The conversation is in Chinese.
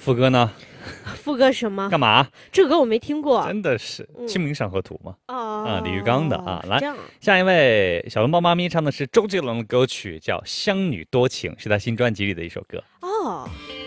副歌呢？ 副歌什么？ 干嘛？ 这歌我没听过。 真的是《清明上河图》嘛。 哦， 李玉刚的啊。来这样， 下一位小笼包妈咪唱的是周杰伦的歌曲，叫《乡女多情》，是他新专辑里的一首歌。 哦。